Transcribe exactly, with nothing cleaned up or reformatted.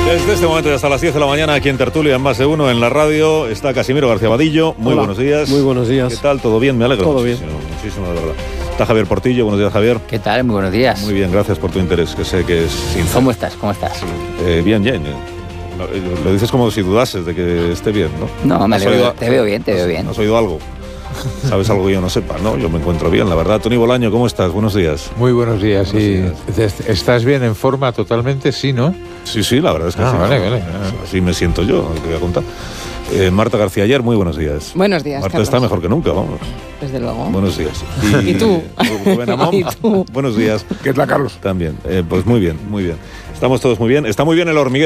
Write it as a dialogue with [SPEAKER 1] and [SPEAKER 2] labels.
[SPEAKER 1] Desde este momento y hasta las diez de la mañana, aquí en Tertulia, en Más de Uno, en la radio, está Casimiro García Vadillo. Muy
[SPEAKER 2] Hola.
[SPEAKER 1] buenos días.
[SPEAKER 2] Muy buenos días.
[SPEAKER 1] ¿Qué tal? ¿Todo bien? Me alegro
[SPEAKER 2] Todo
[SPEAKER 1] muchísimo, bien. muchísimo, de verdad. Está Javier Portillo. Buenos días, Javier.
[SPEAKER 3] ¿Qué tal? Muy buenos días.
[SPEAKER 1] Muy bien, gracias por tu interés, que sé que es sincero.
[SPEAKER 3] ¿Cómo estás? ¿Cómo estás?
[SPEAKER 1] Eh, bien, bien. Lo, lo dices como si dudases de que esté bien, ¿no?
[SPEAKER 3] No, me
[SPEAKER 1] ¿Has
[SPEAKER 3] alegro.
[SPEAKER 1] oído-
[SPEAKER 3] Te veo bien, te
[SPEAKER 1] has-
[SPEAKER 3] veo bien.
[SPEAKER 1] ¿Has oído algo? ¿Sabes algo que yo no sepa? No, yo me encuentro bien, la verdad. Tony Bolaño, ¿cómo estás? Buenos días.
[SPEAKER 4] Muy buenos días.
[SPEAKER 1] Buenos
[SPEAKER 4] ¿Y est- estás bien en forma totalmente? Sí, ¿no?
[SPEAKER 1] Sí, sí, la verdad es que
[SPEAKER 4] Ah,
[SPEAKER 1] sí.
[SPEAKER 4] vale, vale.
[SPEAKER 1] Así me siento yo, te voy a contar. Eh, Marta García Ayer, muy buenos días.
[SPEAKER 5] Buenos días,
[SPEAKER 1] Marta
[SPEAKER 5] Carlos.
[SPEAKER 1] está mejor que nunca, vamos.
[SPEAKER 5] Desde luego.
[SPEAKER 1] Buenos días.
[SPEAKER 5] ¿Y tú?
[SPEAKER 1] Rubén Amón,
[SPEAKER 5] ¿Y tú?
[SPEAKER 1] buenos días.
[SPEAKER 2] ¿Qué es la Carlos?
[SPEAKER 1] También. Eh, pues muy bien, muy bien. Estamos todos muy bien. Está muy bien el hormiguero.